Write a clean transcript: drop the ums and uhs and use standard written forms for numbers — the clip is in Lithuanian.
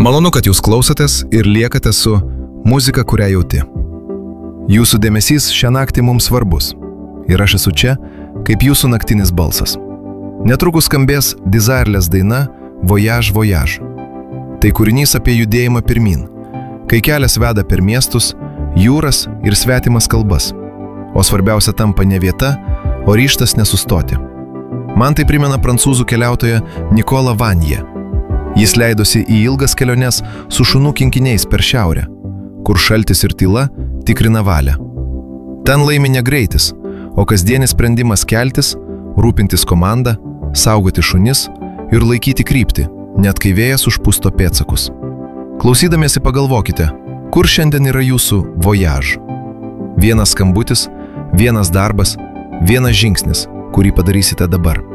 Malonu, kad jūs klausotės ir liekate su muzika, kurią jauti. Jūsų dėmesys šią naktį mums svarbus. Ir aš esu čia, kaip jūsų naktinis balsas. Netrukus skambės Desireless daina Voyage, Voyage. Tai kūrinys apie judėjimą pirmin, kai kelias veda per miestus, jūras ir svetimas kalbas. O svarbiausia tampa ne vieta, o ryžtas nesustoti. Man tai primena prancūzų keliautoją Nicolas Vanier. Jis leidosi į ilgas keliones su šunų kinkiniais per šiaurę, kur šaltis ir tyla tikrina valią. Ten laimi ne greitis, o kasdienis sprendimas keltis, rūpintis komandą, saugoti šunis ir laikyti kryptį, net kai vėjas užpusto pėdsakus. Klausydamiesi pagalvokite, kur šiandien yra jūsų voyage. Vienas skambutis, vienas darbas, vienas žingsnis, kurį padarysite dabar.